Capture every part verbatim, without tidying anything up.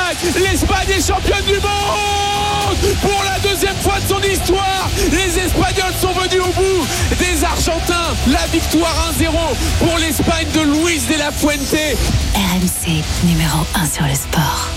l'Espagne. L'Espagne est championne du monde pour la deuxième fois de son histoire. Les Espagnols sont venus au bout des Argentins. La victoire un zéro pour l'Espagne de Luis de la Fuente. R M C numéro un sur le sport.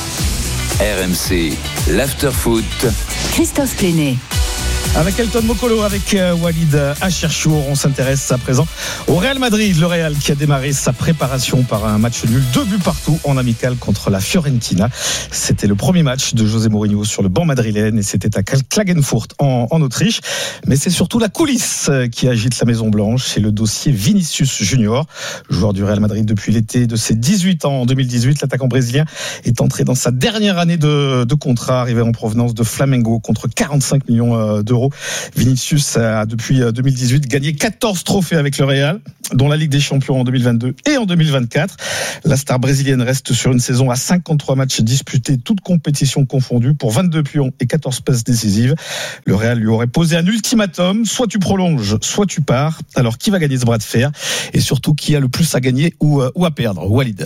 R M C, l'after-foot. Christophe Pléné. Avec Elton Mokolo, avec Walid Acharchour, on s'intéresse à présent au Real Madrid. Le Real qui a démarré sa préparation par un match nul, deux buts partout en amical contre la Fiorentina. C'était le premier match de José Mourinho sur le banc madrilène et c'était à Klagenfurt en, en Autriche. Mais c'est surtout la coulisse qui agite la Maison Blanche. C'est le dossier Vinicius Junior, joueur du Real Madrid depuis l'été de ses dix-huit ans. En deux mille dix-huit, l'attaquant brésilien est entré dans sa dernière année de, de contrat, arrivé en provenance de Flamengo contre quarante-cinq millions d'euros. Vinicius a depuis deux mille dix-huit gagné quatorze trophées avec le Real, dont la Ligue des Champions en deux mille vingt-deux et en deux mille vingt-quatre. La star brésilienne reste sur une saison à cinquante-trois matchs disputés, toutes compétitions confondues, pour vingt-deux pions et quatorze passes décisives. Le Real lui aurait posé un ultimatum, soit tu prolonges, soit tu pars. Alors qui va gagner ce bras de fer? Et surtout, qui a le plus à gagner ou, ou à perdre? Walid.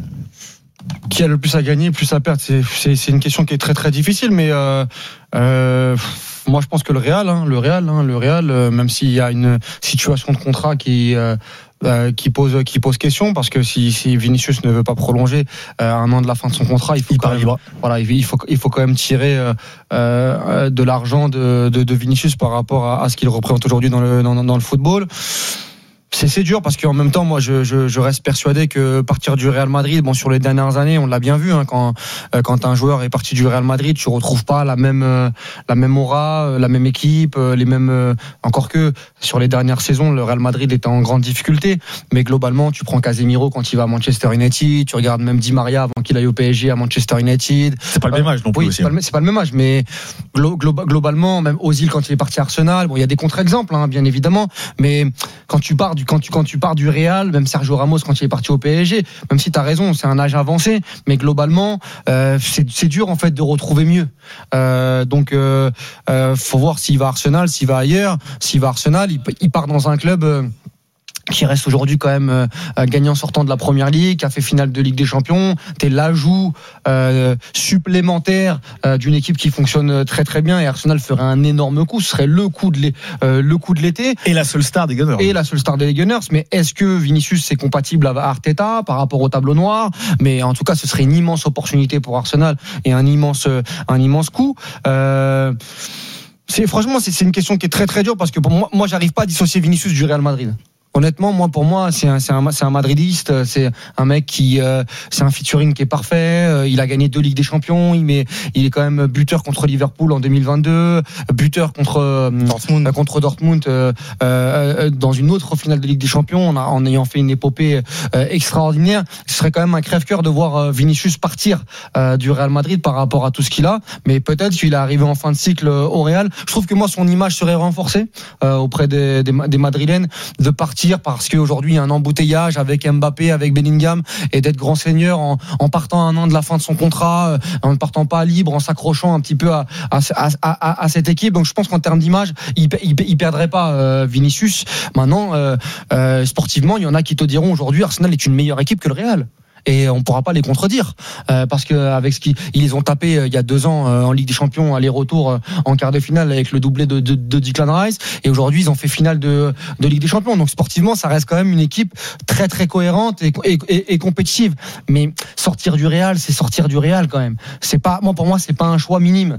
Qui a le plus à gagner, plus à perdre, c'est, c'est, c'est une question qui est très très difficile, mais euh, euh, moi je pense que le Real, hein, le Real, hein, le Real, euh, même s'il y a une situation de contrat qui euh, euh, qui pose qui pose question, parce que si, si Vinicius ne veut pas prolonger euh, un an de la fin de son contrat, il faut il quand même, libre. Voilà, il faut il faut quand même tirer euh, euh, de l'argent de, de de Vinicius par rapport à, à ce qu'il représente aujourd'hui dans le dans, dans le football. C'est, c'est dur parce qu'en même temps, moi, je, je, je reste persuadé que partir du Real Madrid, bon, sur les dernières années, on l'a bien vu, hein, quand, quand un joueur est parti du Real Madrid, tu retrouves pas la même, la même aura, la même équipe, les mêmes, encore que sur les dernières saisons, le Real Madrid était en grande difficulté, mais globalement, tu prends Casemiro quand il va à Manchester United, tu regardes même Di Maria avant qu'il aille au P S G à Manchester United. C'est pas le même âge non plus oui, aussi. C'est pas, le, c'est pas le même âge, mais glo, glo, globalement, même Ozil quand il est parti à Arsenal, bon, il y a des contre-exemples, hein, bien évidemment, mais quand tu pars du Quand tu, quand tu pars du Real, même Sergio Ramos quand il est parti au P S G, même si tu as raison, c'est un âge avancé, mais globalement, euh, c'est, c'est dur en fait de retrouver mieux. Euh, donc, euh, euh, faut voir s'il va à Arsenal, s'il va ailleurs. S'il va à Arsenal, il, il part dans un club Euh, qui reste aujourd'hui quand même euh, gagnant sortant de la Première Ligue, qui a fait finale de Ligue des Champions. T'es l'ajout euh, supplémentaire euh, d'une équipe qui fonctionne très très bien, et Arsenal ferait un énorme coup. Ce serait le coup de l'é- euh, le coup de l'été. Et la seule star des Gunners. Et la seule star des Gunners. Mais est-ce que Vinicius c'est compatible avec Arteta par rapport au tableau noir? Mais en tout cas, ce serait une immense opportunité pour Arsenal et un immense un immense coup. Euh, c'est franchement c'est, c'est une question qui est très très dure, parce que pour moi, moi j'arrive pas à dissocier Vinicius du Real Madrid. Honnêtement, moi, pour moi, c'est un, c'est un, c'est un madridiste, c'est un mec qui, euh, c'est un featuring qui est parfait. Euh, il a gagné deux Ligues des Champions. Il met, il est quand même buteur contre Liverpool en deux mille vingt-deux, buteur contre euh, Dortmund, contre Dortmund euh, euh, dans une autre finale de Ligue des Champions, en, a, en ayant fait une épopée euh, extraordinaire. Ce serait quand même un crève-cœur de voir euh, Vinicius partir euh, du Real Madrid par rapport à tout ce qu'il a. Mais peut-être qu'il est arrivé en fin de cycle euh, au Real. Je trouve que moi, son image serait renforcée euh, auprès des, des, des Madrilènes de partir, parce qu'aujourd'hui il y a un embouteillage avec Mbappé, avec Bellingham, et d'être grand seigneur en, en partant un an de la fin de son contrat, en ne partant pas libre, en s'accrochant un petit peu à, à, à, à, à cette équipe. Donc je pense qu'en termes d'image, il, il, il perdrait pas euh, Vinicius. Maintenant, euh, euh, sportivement, il y en a qui te diront aujourd'hui Arsenal est une meilleure équipe que le Real. Et on pourra pas les contredire, euh, parce que avec ce qu'ils ils les ont tapé euh, il y a deux ans euh, en Ligue des Champions, aller-retour euh, en quart de finale avec le doublé de, de, de Declan Rice, et aujourd'hui ils ont fait finale de, de Ligue des Champions. Donc sportivement, ça reste quand même une équipe très très cohérente et, et, et, et compétitive. Mais sortir du Real, c'est sortir du Real quand même. C'est pas, moi pour moi, c'est pas un choix minime.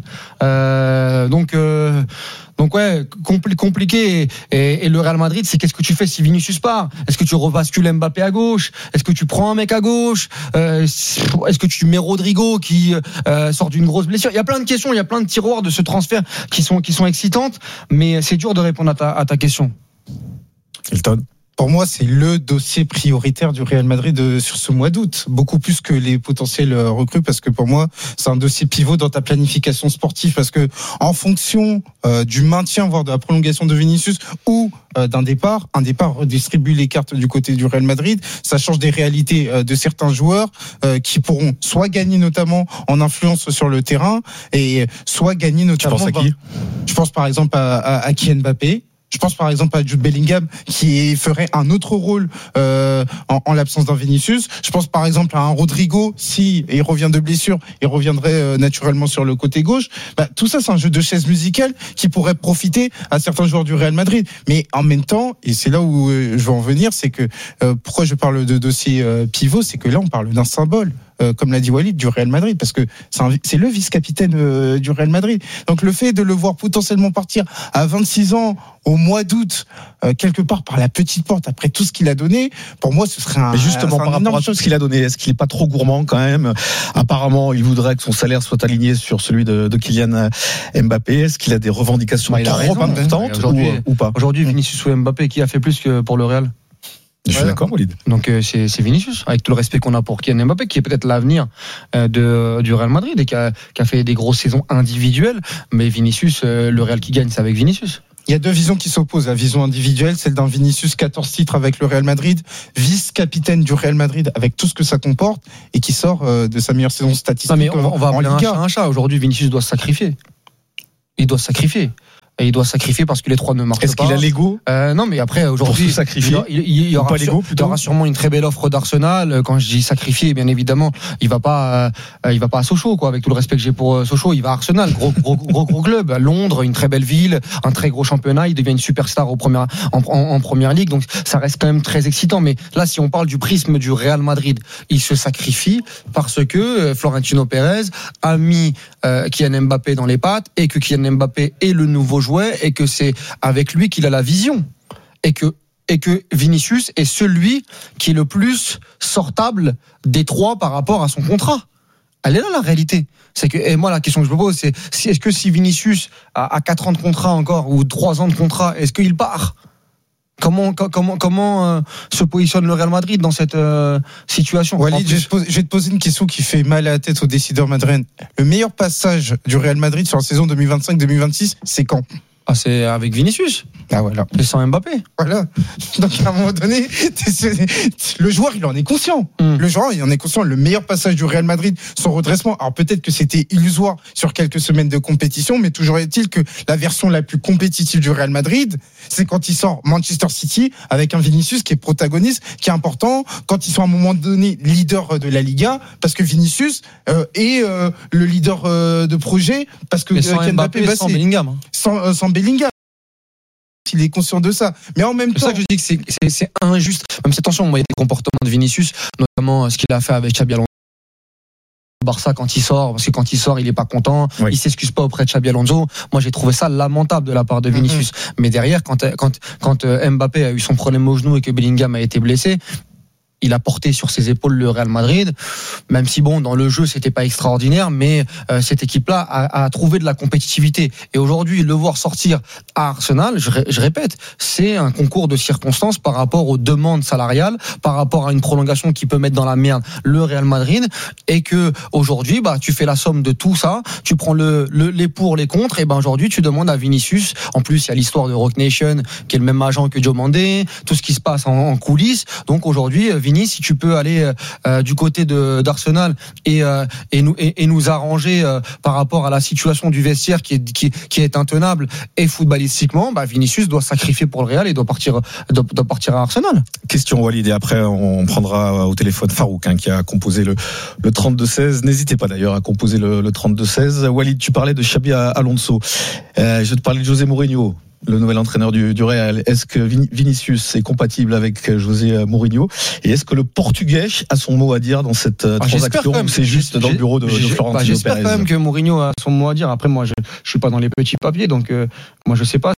Euh, donc euh, Donc ouais, compl- compliqué. Et, et, et le Real Madrid, c'est qu'est-ce que tu fais si Vinicius part? Est-ce que tu rebascules Mbappé à gauche? Est-ce que tu prends un mec à gauche? euh, Est-ce que tu mets Rodrigo qui euh, sort d'une grosse blessure? Il y a plein de questions, il y a plein de tiroirs de ce transfert qui sont qui sont excitantes, mais c'est dur de répondre à ta à ta question. Elton. Pour moi, c'est le dossier prioritaire du Real Madrid sur ce mois d'août, beaucoup plus que les potentiels recrues, parce que pour moi, c'est un dossier pivot dans ta planification sportive, parce que en fonction euh, du maintien, voire de la prolongation de Vinicius, ou euh, d'un départ, un départ redistribue les cartes du côté du Real Madrid, ça change des réalités euh, de certains joueurs euh, qui pourront soit gagner notamment en influence sur le terrain, et soit gagner notamment... Tu penses à qui ? Je pense par exemple à, à, à Kylian Mbappé. Je pense par exemple à Jude Bellingham qui ferait un autre rôle euh, en, en l'absence d'un Vinicius. Je pense par exemple à un Rodrigo, si il revient de blessure, il reviendrait euh, naturellement sur le côté gauche. Bah, tout ça, c'est un jeu de chaises musicales qui pourrait profiter à certains joueurs du Real Madrid. Mais en même temps, et c'est là où euh, je veux en venir, c'est que euh, pourquoi je parle de dossier euh, pivot, c'est que là on parle d'un symbole. Euh, comme l'a dit Walid, du Real Madrid, parce que c'est, un, c'est le vice-capitaine euh, du Real Madrid. Donc le fait de le voir potentiellement partir à vingt-six ans au mois d'août, euh, quelque part par la petite porte, après tout ce qu'il a donné, pour moi ce serait un. Mais justement, par rapport à tout ce qu'il a donné, est-ce qu'il est pas trop gourmand quand même? Apparemment, il voudrait que son salaire soit aligné sur celui de, de Kylian Mbappé. Est-ce qu'il a des revendications bah, trop raison, importantes ou, ou pas? Aujourd'hui, Vinicius ou Mbappé, qui a fait plus que pour le Real? Je suis ouais. d'accord, Walid. Donc euh, c'est, c'est Vinicius, avec tout le respect qu'on a pour Kylian Mbappé, qui est peut-être l'avenir euh, de, du Real Madrid et qui a, qui a fait des grosses saisons individuelles. Mais Vinicius, euh, le Real qui gagne, c'est avec Vinicius. Il y a deux visions qui s'opposent. La vision individuelle, celle d'un Vinicius, quatorze titres avec le Real Madrid, vice-capitaine du Real Madrid avec tout ce que ça comporte et qui sort euh, de sa meilleure saison statistique. Non mais on, on va appeler un chat un chat. Aujourd'hui, Vinicius doit se sacrifier. Il doit se sacrifier. Et il doit sacrifier parce que les trois ne marchent Est-ce pas. Est-ce qu'il a l'ego euh, Non, mais après aujourd'hui, pour se sacrifier, il, il, il, y aura, sur, il y aura sûrement une très belle offre d'Arsenal. Quand je dis sacrifier, bien évidemment, il va pas, euh, il va pas à Sochaux, quoi. Avec tout le respect que j'ai pour euh, Sochaux, il va à Arsenal, gros, gros, gros, gros club, à Londres, une très belle ville, un très gros championnat. Il devient une superstar au premier, en, en, en première ligue, donc ça reste quand même très excitant. Mais là, si on parle du prisme du Real Madrid, il se sacrifie parce que euh, Florentino Pérez a mis euh, Kylian Mbappé dans les pattes et que Kylian Mbappé est le nouveau jouet et que c'est avec lui qu'il a la vision et que et que Vinicius est celui qui est le plus sortable des trois par rapport à son contrat. Elle est là la réalité. C'est que et moi la question que je me pose c'est si, est-ce que si Vinicius a, a quatre ans de contrat encore ou trois ans de contrat, est-ce qu'il part? Comment comment comment euh, se positionne le Real Madrid dans cette euh, situation? Walid, je vais, te poser, je vais te poser une question qui fait mal à la tête aux décideurs madrilènes. Le meilleur passage du Real Madrid sur la saison deux mille vingt-cinq deux mille vingt-six, c'est quand? Ah, c'est avec Vinicius. Ah voilà. Et sans Mbappé. Voilà. Donc à un moment donné, le joueur il en est conscient. Mm. Le joueur il en est conscient. Le meilleur passage du Real Madrid, son redressement. Alors peut-être que c'était illusoire sur quelques semaines de compétition, mais toujours est-il que la version la plus compétitive du Real Madrid, c'est quand il sort Manchester City avec un Vinicius qui est protagoniste, qui est important. Quand ils sont à un moment donné leader de la Liga, parce que Vinicius euh, est euh, le leader euh, de projet, parce que mais sans euh, Mbappé, Mbappé sans Bellingham. Hein. Sans, euh, sans Bellingham. Il est conscient de ça, mais en même c'est temps, ça que je dis que c'est, c'est, c'est injuste. Même si attention, moi, il y a des comportements de Vinicius, notamment ce qu'il a fait avec Xabi Alonso. Barça quand il sort, parce que quand il sort, il est pas content, oui. Il s'excuse pas auprès de Xabi Alonso. Moi, j'ai trouvé ça lamentable de la part de Vinicius. Mm-hmm. Mais derrière, quand quand quand Mbappé a eu son problème au genou et que Bellingham a été blessé, il a porté sur ses épaules le Real Madrid, même si bon dans le jeu c'était pas extraordinaire, mais euh, cette équipe-là a, a trouvé de la compétitivité. Et aujourd'hui le voir sortir à Arsenal, je, je répète, c'est un concours de circonstances par rapport aux demandes salariales, par rapport à une prolongation qui peut mettre dans la merde le Real Madrid, et que aujourd'hui bah tu fais la somme de tout ça, tu prends le, le les pour les contre, et ben aujourd'hui tu demandes à Vinicius. En plus il y a l'histoire de Rock Nation qui est le même agent que Joe Mandé, tout ce qui se passe en, en coulisses. Donc aujourd'hui Vinicius, si tu peux aller euh, du côté de d'Arsenal et euh, et nous et, et nous arranger euh, par rapport à la situation du vestiaire qui est qui, qui est intenable et footballistiquement, bah Vinicius doit sacrifier pour le Real et doit partir doit, doit partir à Arsenal. Question Walid, et après on prendra au téléphone Farouk hein, qui a composé le le trente-deux seize. N'hésitez pas d'ailleurs à composer le, le trente-deux seize. Walid, tu parlais de Xabi Alonso. Euh, je vais te parler de José Mourinho, le nouvel entraîneur du, du Real. Est-ce que Vinicius est compatible avec José Mourinho, et est-ce que le Portugais a son mot à dire dans cette ah, transaction, ou c'est juste dans le bureau de, de Florentino bah, j'espère Pérez. Quand même que Mourinho a son mot à dire. Après moi je je suis pas dans les petits papiers, donc euh, moi je sais pas.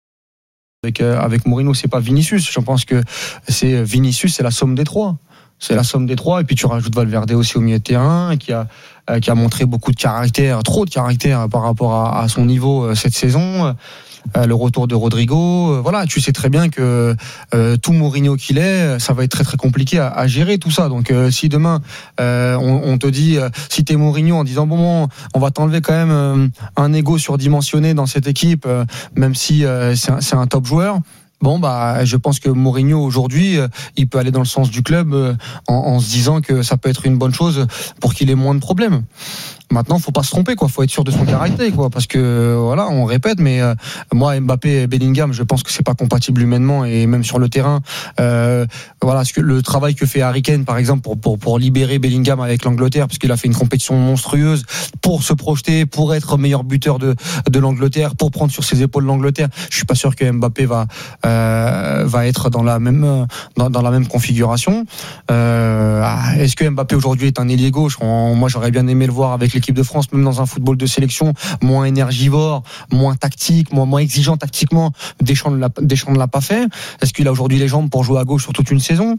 Avec euh, avec Mourinho c'est pas Vinicius. Je pense que c'est Vinicius, c'est la somme des trois. C'est la somme des trois, et puis tu rajoutes Valverde aussi au milieu de terrain, qui a euh, qui a montré beaucoup de caractère, trop de caractère par rapport à, à son niveau euh, cette saison. Euh, le retour de Rodrigo, euh, voilà, tu sais très bien que euh, tout Mourinho qu'il est, ça va être très très compliqué à, à gérer tout ça. Donc euh, si demain euh, on, on te dit, euh, si t'es Mourinho en disant bon, bon on va t'enlever quand même euh, un ego surdimensionné dans cette équipe, euh, même si euh, c'est, un, c'est un top joueur. Bon, bah, je pense que Mourinho aujourd'hui, euh, il peut aller dans le sens du club euh, en, en se disant que ça peut être une bonne chose pour qu'il ait moins de problèmes. Maintenant, faut pas se tromper, quoi. Faut être sûr de son caractère, quoi. Parce que voilà, on répète, mais euh, moi, Mbappé et Bellingham, je pense que c'est pas compatible humainement et même sur le terrain. Euh, voilà, ce que le travail que fait Harry Kane, par exemple, pour pour pour libérer Bellingham avec l'Angleterre, parce qu'il a fait une compétition monstrueuse pour se projeter, pour être meilleur buteur de de l'Angleterre, pour prendre sur ses épaules l'Angleterre. Je suis pas sûr que Mbappé va euh, va être dans la même dans, dans la même configuration. Euh, est-ce que Mbappé aujourd'hui est un ailier gauche? Moi, j'aurais bien aimé le voir avec l'équipe de France, même dans un football de sélection moins énergivore, moins tactique, moins, moins exigeant tactiquement. Deschamps ne l'a, Deschamps ne l'a pas fait. Est-ce qu'il a aujourd'hui les jambes pour jouer à gauche sur toute une saison?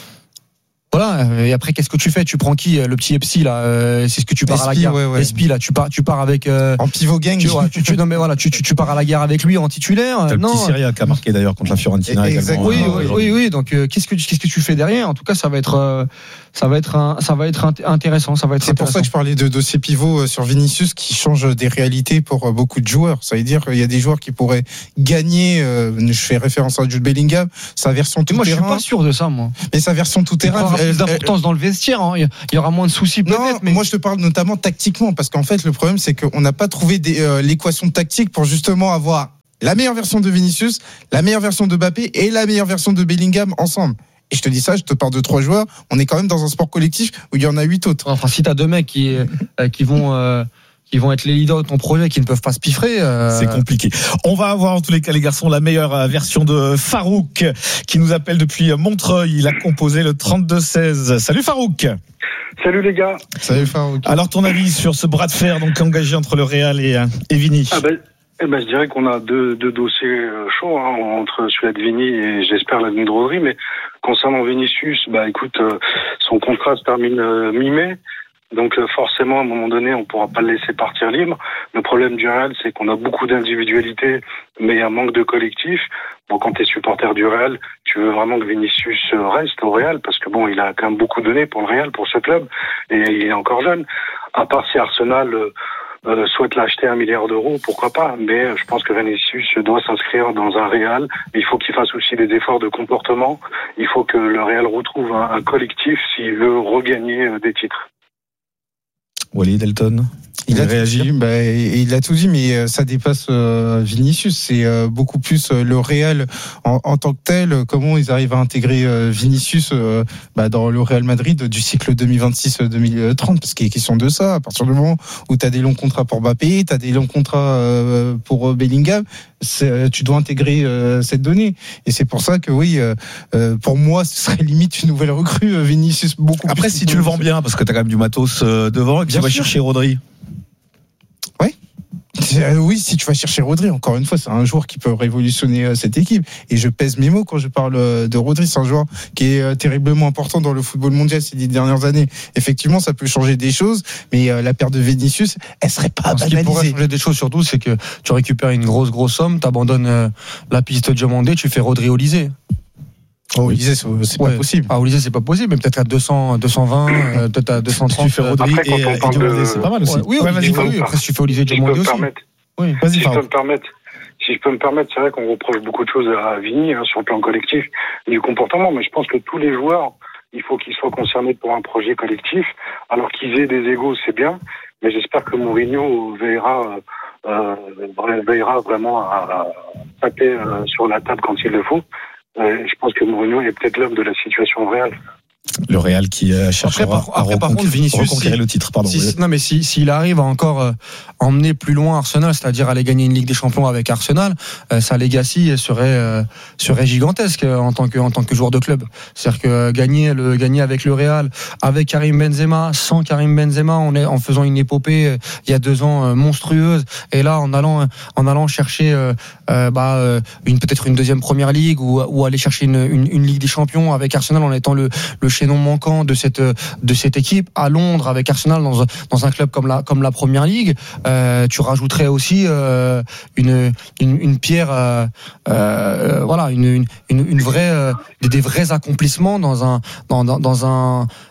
Voilà. Et après, qu'est-ce que tu fais? Tu prends qui? Le petit Epsi là, euh, c'est ce que tu pars Espi, à la guerre. Ouais, ouais. Espi là, tu pars, tu pars avec euh, en pivot gang. Tu, tu, tu, non mais voilà, tu, tu, tu pars à la guerre avec lui en titulaire. T'as non. Le petit Syria qui a marqué d'ailleurs contre la Fiorentina. Exactement. Oui, oui, oui, oui. Donc euh, qu'est-ce que qu'est-ce que tu fais derrière? En tout cas, ça va être euh, ça va être un, ça va être intéressant. Ça va être. C'est pour ça que je parlais de dossier pivot sur Vinicius qui change des réalités pour beaucoup de joueurs. Ça veut dire qu'il y a des joueurs qui pourraient gagner. Euh, je fais référence à Jude Bellingham, sa version tout moi, terrain. Moi, je suis pas sûr de ça, moi. Mais sa version tout terrain. Il y aura plus d'importance dans le vestiaire. Hein. Il y aura moins de soucis peut-être. Non, mais moi je te parle notamment tactiquement parce qu'en fait le problème c'est qu'on n'a pas trouvé des, euh, l'équation tactique pour justement avoir la meilleure version de Vinicius, la meilleure version de Mbappé et la meilleure version de Bellingham ensemble. Et je te dis ça, je te parle de trois joueurs. On est quand même dans un sport collectif où il y en a huit autres. Enfin, si t'as deux mecs qui euh, qui vont euh... qui vont être les leaders de ton projet, qui ne peuvent pas se piffrer. Euh... C'est compliqué. On va avoir en tous les cas, les garçons, la meilleure version de Farouk, qui nous appelle depuis Montreuil. Il a composé le trente-deux seize. Salut Farouk. Salut les gars. Salut Farouk. Alors ton avis sur ce bras de fer donc engagé entre le Real et, et Vini? Ah ben, eh ben, je dirais qu'on a deux, deux dossiers chauds hein, entre celui de Vini et j'espère l'avenue de Rodri. Mais concernant Vinicius, bah écoute, euh, son contrat se termine euh, mi-mai. Donc euh, forcément, à un moment donné, on pourra pas le laisser partir libre. Le problème du Real, c'est qu'on a beaucoup d'individualité, mais il y a un manque de collectif. Bon, quand tu es supporter du Real, tu veux vraiment que Vinicius reste au Real, parce que bon, il a quand même beaucoup donné pour le Real, pour ce club, et il est encore jeune. À part si Arsenal euh, euh, souhaite l'acheter un milliard d'euros, pourquoi pas. Mais euh, je pense que Vinicius doit s'inscrire dans un Real. Il faut qu'il fasse aussi des efforts de comportement. Il faut que le Real retrouve un, un collectif s'il veut regagner euh, des titres. Walid Elton, il a réagi, bah, il a tout dit, mais ça dépasse euh, Vinicius. C'est euh, beaucoup plus euh, le Real en, en tant que tel. Comment ils arrivent à intégrer euh, Vinicius euh, bah, dans le Real Madrid du cycle deux mille vingt-six deux mille trente, parce qu'il est question de ça. À partir du moment où tu as des longs contrats pour Mbappé, tu as des longs contrats euh, pour Bellingham, c'est, tu dois intégrer euh, cette donnée. Et c'est pour ça que oui, euh, pour moi, ce serait limite une nouvelle recrue, euh, Vinicius. Beaucoup. Après, plus si tu le vends bien, parce que tu as quand même du matos euh, devant, et puis tu vas chercher Rodri. Ouais. Oui, si tu vas chercher Rodri, encore une fois, c'est un joueur qui peut révolutionner cette équipe. Et je pèse mes mots quand je parle de Rodri. C'est un joueur qui est terriblement important dans le football mondial ces dix dernières années. Effectivement, ça peut changer des choses, mais la perte de Vinicius, elle serait pas banalisée. Ce qui pourrait changer des choses surtout, c'est que tu récupères une grosse, grosse somme, t'abandonnes la piste Diomandé, tu fais Rodri Olysée. Oh, Olysée, c'est, c'est ouais. pas possible. Ah, Olysée, c'est pas possible, mais peut-être à deux cents, deux cent vingt, euh, peut-être à deux cent trente. Tu fais Rodri après, et, et Diomandé, de... c'est pas mal aussi. Ouais, oui, ouais, vas-y, oui, après, si tu fais Olysée, Diomandé aussi. Oui, vas-y, si je peux me permettre. Si je peux me permettre, c'est vrai qu'on reproche beaucoup de choses à Vini hein, sur le plan collectif du comportement, mais je pense que tous les joueurs, il faut qu'ils soient concernés pour un projet collectif. Alors qu'ils aient des égos, c'est bien, mais j'espère que Mourinho veillera, euh, veillera vraiment à taper euh, sur la table quand il le faut. Euh, je pense que Mourinho est peut-être l'homme de la situation au Real. Le Real qui euh, cherche après, par, à après, par contre, Vinicius, reconquérir si, le titre. Pardon. Si, non, mais s'il si, si arrive à encore euh, emmener plus loin Arsenal, c'est-à-dire aller gagner une Ligue des Champions avec Arsenal, euh, sa legacy serait euh, serait gigantesque euh, en tant que en tant que joueur de club. C'est-à-dire que euh, gagner le gagner avec le Real, avec Karim Benzema, sans Karim Benzema, on est en faisant une épopée euh, il y a deux ans euh, monstrueuse, et là en allant en allant chercher euh, euh, bah euh, une peut-être une deuxième Première Ligue ou ou aller chercher une, une une Ligue des Champions avec Arsenal en étant le le chaînon manquant de cette de cette équipe à Londres avec Arsenal dans dans un club comme la comme la Première Ligue, euh, tu rajouterais aussi euh, une, une une pierre euh, euh, voilà une une une vraie euh, des, des vrais accomplissements dans un dans dans, dans un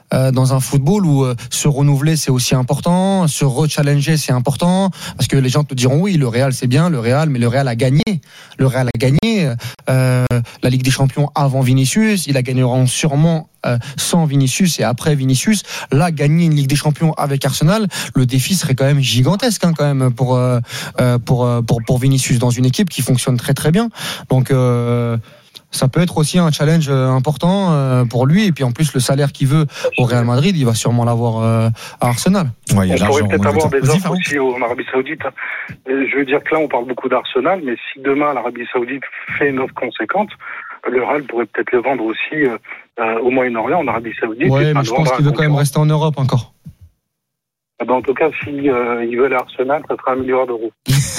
euh, dans un football où euh, se renouveler c'est aussi important, se rechallenger c'est important, parce que les gens te diront oui, le Real c'est bien, le Real, mais le Real a gagné, le Real a gagné euh, la Ligue des Champions avant Vinicius, il a gagné sûrement euh, sans Vinicius et après Vinicius. Là, gagner une Ligue des Champions avec Arsenal, le défi serait quand même gigantesque hein, quand même pour euh, pour pour pour Vinicius dans une équipe qui fonctionne très très bien. Donc euh, ça peut être aussi un challenge important pour lui. Et puis en plus, le salaire qu'il veut au Real Madrid, il va sûrement l'avoir à Arsenal. Ouais, on pourrait peut-être avoir des offres aussi en Arabie Saoudite. Je veux dire que là, on parle beaucoup d'Arsenal, mais si demain l'Arabie Saoudite fait une offre conséquente, le Real pourrait peut-être le vendre aussi euh, au Moyen-Orient, en Arabie Saoudite. Ouais, mais je pense qu'il veut quand même rester en Europe encore. Ah ben en tout cas, si euh, ils veulent Arsenal, ça sera un milliard d'euros.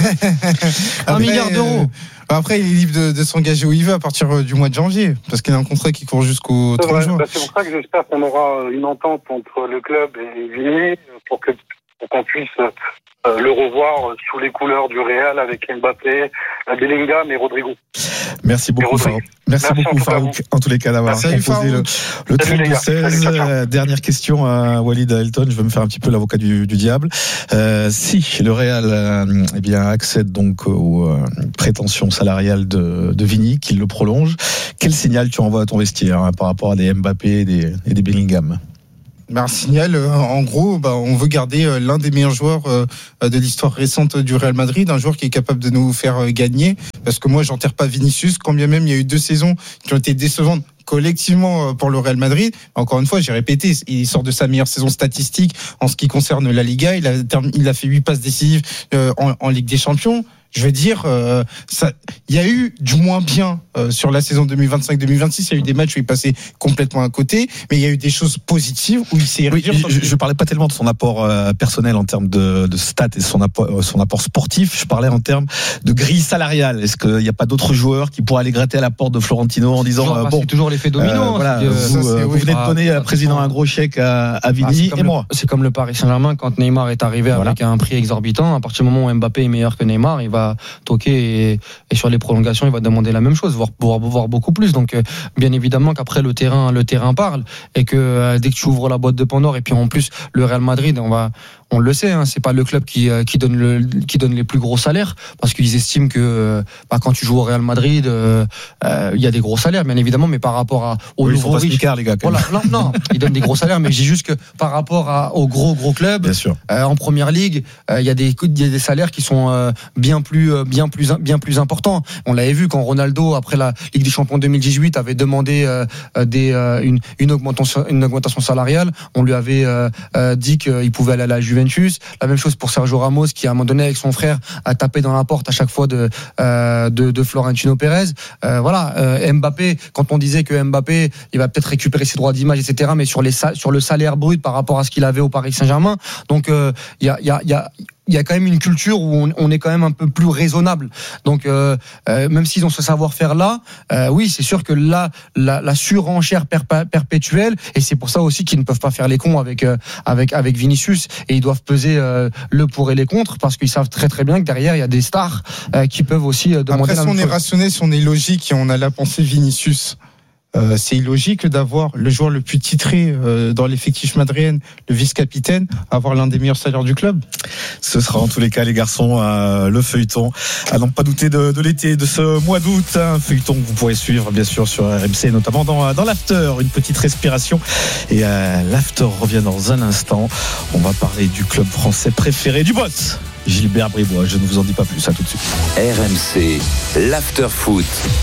un après, milliard d'euros. Euh, après, il est libre de, de s'engager où il veut à partir du mois de janvier, parce qu'il a un contrat qui court jusqu'au trente juin. Bah, c'est pour ça que j'espère qu'on aura une entente entre le club et Vini pour que pour qu'on puisse euh, le revoir sous les couleurs du Real avec Mbappé, Bellingham et Rodrigo. Merci beaucoup, Farouk. Merci, Merci beaucoup, Farouk, en tous les cas, d'avoir Merci, composé le, le trente-deux seize. Euh, dernière question à Walid Elton. Je vais me faire un petit peu l'avocat du, du diable. Euh, si le Real euh, eh bien, accède donc aux euh, prétentions salariales de, de Vini, qu'il le prolonge, quel signal tu envoies à ton vestiaire hein, par rapport à des Mbappé et des, et des Bellingham? Bah, un signal, euh, en gros, bah, on veut garder euh, l'un des meilleurs joueurs euh, de l'histoire récente du Real Madrid, un joueur qui est capable de nous faire euh, gagner, parce que moi, j'enterre pas Vinicius, quand bien même il y a eu deux saisons qui ont été décevantes collectivement pour le Real Madrid. Encore une fois, j'ai répété, il sort de sa meilleure saison statistique en ce qui concerne la Liga, il a, il a fait huit passes décisives euh, en, en Ligue des Champions. Je veux dire, euh, ça, il y a eu du moins bien euh, sur la saison deux mille vingt-cinq deux mille vingt-six. Il y a eu des matchs où il passait complètement à côté, mais il y a eu des choses positives où il s'est. Oui, je, je parlais pas tellement de son apport euh, personnel en termes de, de stats et son apport, son apport sportif. Je parlais en termes de grille salariale. Est-ce qu'il n'y a pas d'autres joueurs qui pourraient aller gratter à la porte de Florentino en disant toujours, euh, bah, bon, c'est toujours l'effet domino. Euh, voilà, euh, vous, ça, euh, vous oui. venez de donner à président un gros chèque à, à Vini ah, et le, moi. C'est comme le Paris Saint-Germain quand Neymar est arrivé voilà. avec un prix exorbitant. À partir du moment où Mbappé est meilleur que Neymar, il va toquer. Et, et sur les prolongations, il va demander la même chose, voire, voire, voire beaucoup plus. Donc, euh, bien évidemment qu'après le terrain, le terrain parle et que euh, dès que tu ouvres la boîte de Pandore, et puis en plus le Real Madrid, on va, on le sait, hein, c'est pas le club qui euh, qui donne le qui donne les plus gros salaires parce qu'ils estiment que euh, bah, quand tu joues au Real Madrid, il euh, euh, y a des gros salaires, bien évidemment, mais par rapport à aux oui, nouveaux riches, les gars. Voilà, non, non, ils donnent des gros salaires, mais je dis juste que par rapport à, aux gros gros clubs, bien sûr. Euh, en première ligue, il euh, y a des il y a des salaires qui sont euh, bien plus euh, bien plus bien plus importants. On l'avait vu quand Ronaldo, après la Ligue des Champions deux mille dix-huit, avait demandé euh, des euh, une une augmentation une augmentation salariale. On lui avait euh, euh, dit qu'il pouvait aller à la Juventus. La même chose pour Sergio Ramos, qui à un moment donné avec son frère a tapé dans la porte à chaque fois de euh, de, de Florentino Pérez. Euh, voilà, euh, Mbappé, quand on disait que Mbappé, il va peut-être récupérer ses droits d'image, et cetera. Mais sur les sur le salaire brut par rapport à ce qu'il avait au Paris Saint-Germain, donc il euh, y a il y a il y a il y a quand même une culture où on, on est quand même un peu plus raisonnable. Donc, euh, euh, même s'ils ont ce savoir-faire là, euh, oui, c'est sûr que là, la, la surenchère perpé- perpétuelle, et c'est pour ça aussi qu'ils ne peuvent pas faire les cons avec euh, avec avec Vinicius, et ils doivent peser euh, le pour et les contre, parce qu'ils savent très très bien que derrière il y a des stars euh, qui peuvent aussi euh, demander. Après, la si on même est chose. rationnel, si on est logique et on a la pensée Vinicius. Euh, c'est illogique d'avoir le joueur le plus titré euh, dans l'effectif madrilène, le vice-capitaine, avoir l'un des meilleurs salaires du club. Ce sera en tous les cas, les garçons, euh, le feuilleton. À n'en pas douter de, de l'été, de ce mois d'août. Un feuilleton que vous pourrez suivre, bien sûr, sur R M C, notamment dans, dans l'after. Une petite respiration. Et euh, l'after revient dans un instant. On va parler du club français préféré du boss, Gilbert Bribois. Je ne vous en dis pas plus. À tout de suite. R M C, l'after foot.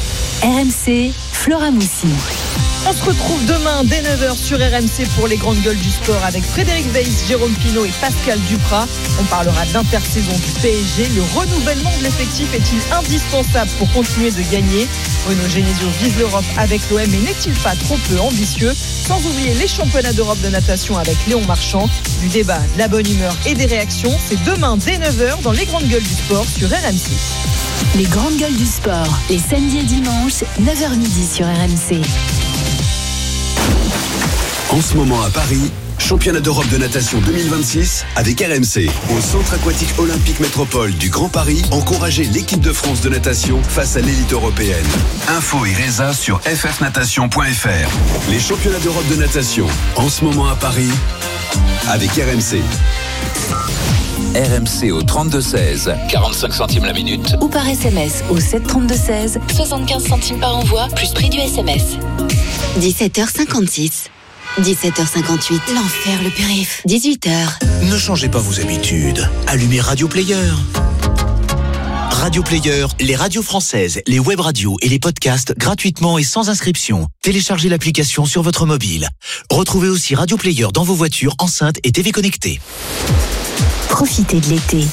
R M C, Flora Moussi. On se retrouve demain dès neuf heures sur R M C pour les grandes gueules du sport avec Frédéric Weiss, Jérôme Pinault et Pascal Duprat. On parlera d'intersaison du P S G. Le renouvellement de l'effectif est-il indispensable pour continuer de gagner? Bruno Genesio vise l'Europe avec l'O M, mais n'est-il pas trop peu ambitieux? Sans oublier les championnats d'Europe de natation avec Léon Marchand. Du débat, de la bonne humeur et des réactions, c'est demain dès neuf heures dans les grandes gueules du sport sur R M C. Les grandes gueules du sport, les samedis et dimanches, neuf heures midi sur R M C. En ce moment à Paris, Championnat d'Europe de natation deux mille vingt-six avec R M C. Au Centre aquatique olympique métropole du Grand Paris, encouragez l'équipe de France de natation face à l'élite européenne. Info et résa sur f f natation point f r. Les championnats d'Europe de natation, en ce moment à Paris, avec R M C. R M C au trente-deux seize, quarante-cinq centimes la minute. Ou par S M S au sept trente-deux seize, soixante-quinze centimes par envoi, plus prix du S M S. dix-sept heures cinquante-six. dix-sept heures cinquante-huit. L'enfer, le périph'. dix-huit heures. Ne changez pas vos habitudes. Allumez Radio Player. Radio Player, les radios françaises, les web radios et les podcasts gratuitement et sans inscription. Téléchargez l'application sur votre mobile. Retrouvez aussi Radio Player dans vos voitures, enceintes et T V connectées. Profitez de l'été